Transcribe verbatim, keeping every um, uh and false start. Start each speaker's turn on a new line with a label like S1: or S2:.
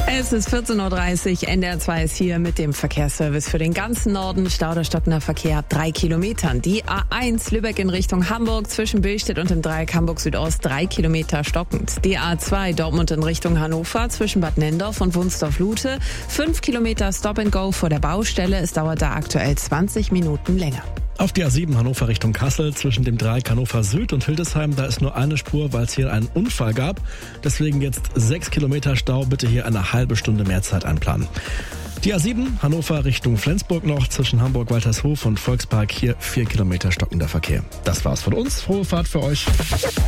S1: Es ist vierzehn Uhr dreißig, N D R zwei ist hier mit dem Verkehrsservice für den ganzen Norden. Stau oder stockender Verkehr ab drei Kilometern. Die A eins Lübeck in Richtung Hamburg zwischen Billstedt und dem Dreieck Hamburg Südost drei Kilometer stockend. Die A zwei Dortmund in Richtung Hannover zwischen Bad Nenndorf und Wunsdorf-Lute fünf Kilometer Stop and Go vor der Baustelle. Es dauert da aktuell zwanzig Minuten länger.
S2: Auf der A sieben Hannover Richtung Kassel zwischen dem Dreieck Hannover Süd und Hildesheim, da ist nur eine Spur, weil es hier einen Unfall gab. Deswegen jetzt sechs Kilometer Stau, bitte hier eine halbe Stunde mehr Zeit einplanen. Die A sieben Hannover Richtung Flensburg noch zwischen Hamburg-Waltershof und Volkspark, hier vier Kilometer stockender Verkehr. Das war's von uns, frohe Fahrt für euch.